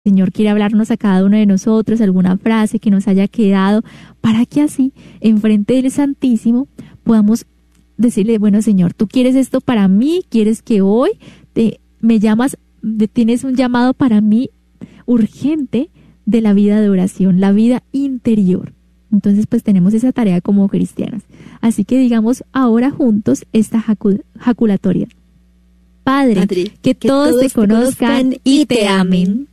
Señor quiere hablarnos a cada uno de nosotros, alguna frase que nos haya quedado, para que así, enfrente del Santísimo, podamos decirle, bueno, Señor, tú quieres esto para mí, quieres que hoy me llamas, tienes un llamado para mí urgente de la vida de oración, la vida interior. Entonces, pues tenemos esa tarea como cristianas. Así que digamos ahora juntos esta jaculatoria. Padre, que todos te conozcan y te amen.